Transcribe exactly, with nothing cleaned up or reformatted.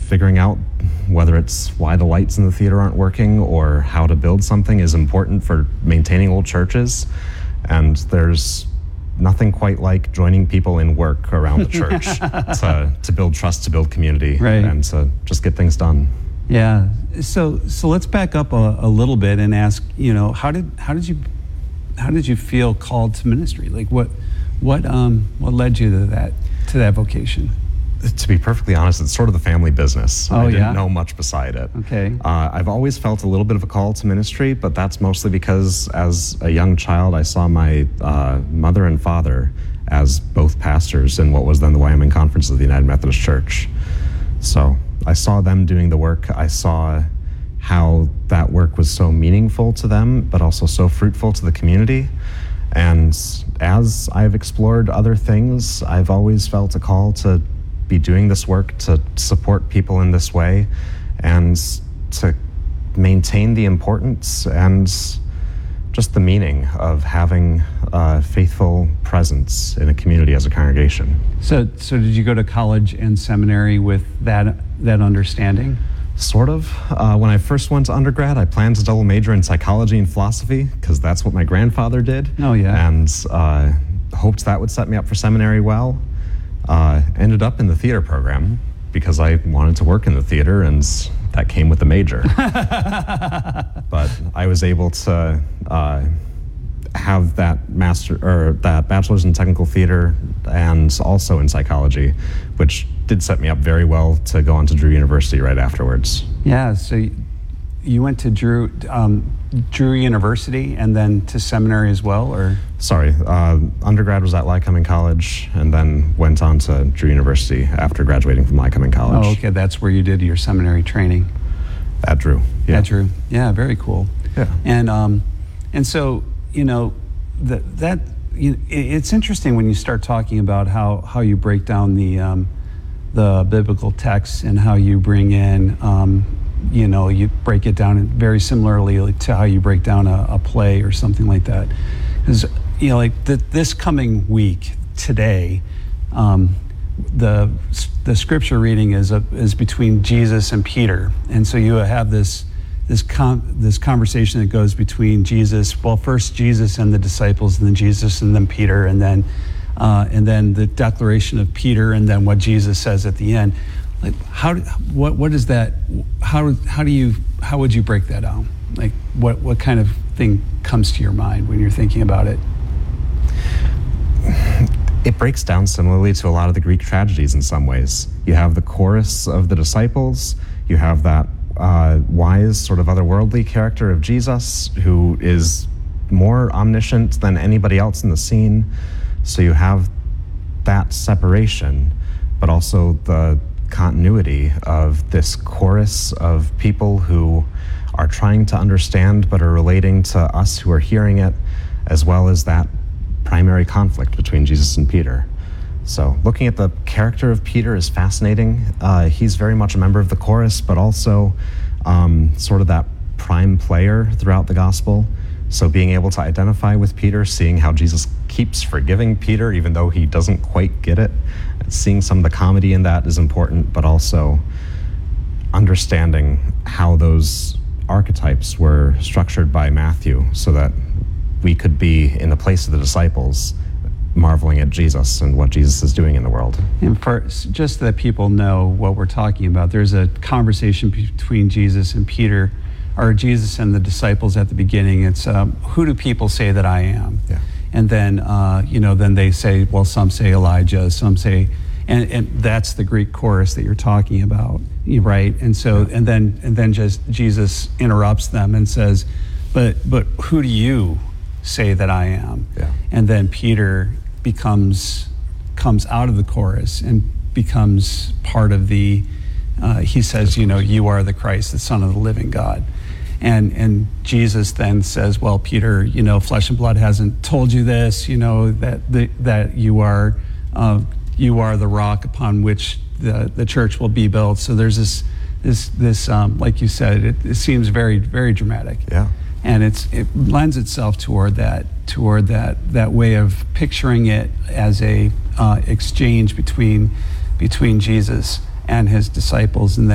figuring out whether it's why the lights in the theater aren't working or how to build something is important for maintaining old churches. And there's nothing quite like joining people in work around the church to, to build trust, to build community, right. and to just get things done. Yeah. So so let's back up a, a little bit and ask, you know, how did how did you how did you feel called to ministry? Like what what um what led you to that to that vocation? To be perfectly honest, it's sort of the family business. Oh, I didn't yeah? know much beside it. Okay. Uh, I've always felt a little bit of a call to ministry, but that's mostly because as a young child, I saw my uh, mother and father as both pastors in what was then the Wyoming Conference of the United Methodist Church. So I saw them doing the work. I saw how that work was so meaningful to them, but also so fruitful to the community. And as I've explored other things, I've always felt a call to be doing this work, to support people in this way, and to maintain the importance and just the meaning of having a faithful presence in a community as a congregation. So so did you go to college and seminary with that that understanding? Sort of. Uh, when I first went to undergrad, I planned to double major in psychology and philosophy because that's what my grandfather did. Oh, yeah. And uh, hoped that would set me up for seminary well. Uh, ended up in the theater program because I wanted to work in the theater, and that came with the major. But I was able to uh, have that master or that bachelor's in technical theater and also in psychology, which did set me up very well to go on to Drew University right afterwards. Yeah. So you, you went to Drew um, Drew University and then to seminary as well, or? Sorry, uh, undergrad was at Lycoming College, and then went on to Drew University after graduating from Lycoming College. Oh, okay. That's where you did your seminary training. At Drew. Yeah. At Drew. Yeah. Very cool. Yeah. And um, and so you know that that you, it's interesting when you start talking about how how you break down the um, the biblical texts and how you bring in. Um, you know, you break it down very similarly to how you break down a, a play or something like that. Because, you know, like th- this coming week, today, um, the the scripture reading is a, is between Jesus and Peter, and so you have this this com- this conversation that goes between Jesus, well, first Jesus and the disciples, and then Jesus and then Peter, and then uh, and then the declaration of Peter, and then what Jesus says at the end. Like how do, what what is that how how do you how would you break that down? Like what what kind of thing comes to your mind when you're thinking about it? It breaks down similarly to a lot of the Greek tragedies in some ways. You have the chorus of the disciples, you have that uh, wise sort of otherworldly character of Jesus who is more omniscient than anybody else in the scene. So you have that separation, but also the continuity of this chorus of people who are trying to understand but are relating to us who are hearing it, as well as that primary conflict between Jesus and Peter. So looking at the character of Peter is fascinating. Uh, he's very much a member of the chorus, but also um, sort of that prime player throughout the gospel. So being able to identify with Peter, seeing how Jesus keeps forgiving Peter even though he doesn't quite get it, seeing some of the comedy in that is important, but also understanding how those archetypes were structured by Matthew so that we could be in the place of the disciples, marveling at Jesus and what Jesus is doing in the world. And for just that people know what we're talking about, there's a conversation between Jesus and Peter, or Jesus and the disciples at the beginning. It's um, who do people say that I am? Yeah. And then uh, you know, then they say, well, some say Elijah, some say, and, and that's the Greek chorus that you're talking about, right? And so, yeah. and then and then just Jesus interrupts them and says, but but who do you say that I am? Yeah. And then Peter becomes comes out of the chorus and becomes part of the. Uh, he says, you know, you are the Christ, the Son of the living God. And and Jesus then says, well, Peter, you know, flesh and blood hasn't told you this, you know, that the, that you are uh, you are the rock upon which the, the church will be built. So there's this this this um, like you said, it, it seems very very dramatic. Yeah. And it's it lends itself toward that toward that that way of picturing it as a uh, exchange between between Jesus and his disciples, and then